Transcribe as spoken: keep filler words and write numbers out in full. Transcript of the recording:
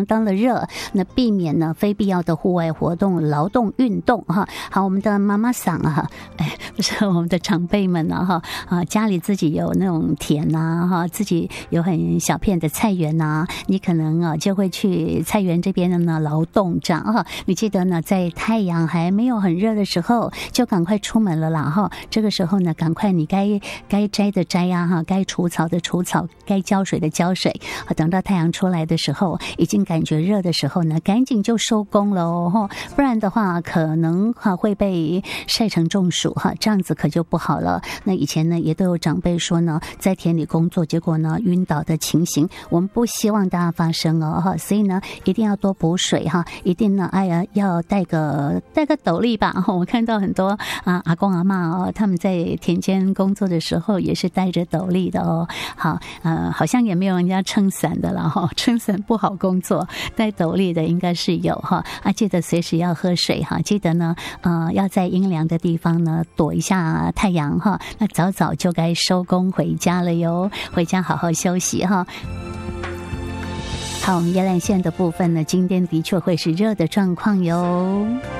相当的热，那避免呢非必要的户外活动、劳动运动哈。好，我们的妈妈桑啊，哎，不是我们的长辈们呢哈啊，家里自己有那种田呐哈，自己有很小片的菜园呐，你可能啊就会去菜园这边的呢劳动这样哈。你记得呢，在太阳还没有很热的时候，就赶快出门了啦哈。这个时候呢，赶快你该该摘的摘呀哈，该除草的除草，该浇水的浇水。等到太阳出来的时候，已经感觉热的时候呢，赶紧就收工了哦，不然的话可能哈会被晒成中暑哈，这样子可就不好了。那以前呢也都有长辈说呢，在田里工作结果呢晕倒的情形，我们不希望大家发生哦哈，所以呢一定要多补水哈，一定呢哎呀要带个带个斗笠吧。我看到很多啊阿公阿嬷哦，他们在田间工作的时候也是带着斗笠的哦。好呃好像也没有人家撑伞的了哈，撑伞不好工作，带斗笠的应该是有哈啊，记得随时要喝水哈，记得呢呃要在阴凉的地方呢躲一下太阳哈，那早早就该收工回家了哟，回家好好休息哈。好，我们宜兰县的部分呢，今天的确会是热的状况哟。